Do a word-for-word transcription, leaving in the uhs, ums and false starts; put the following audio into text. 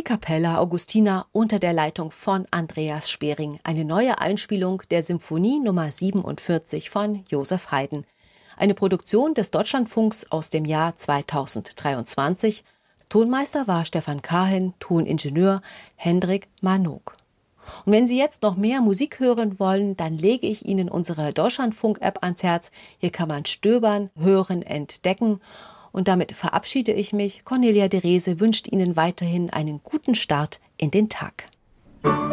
Capella Augustina unter der Leitung von Andreas Spering. Eine neue Einspielung der Symphonie Nummer siebenundvierzig von Joseph Haydn. Eine Produktion des Deutschlandfunks aus dem Jahr zweitausenddreiundzwanzig. Tonmeister war Stefan Kahen, Toningenieur Hendrik Manuk. Und wenn Sie jetzt noch mehr Musik hören wollen, dann lege ich Ihnen unsere Deutschlandfunk-App ans Herz. Hier kann man stöbern, hören, entdecken. Und damit verabschiede ich mich. Cornelia de Rese wünscht Ihnen weiterhin einen guten Start in den Tag.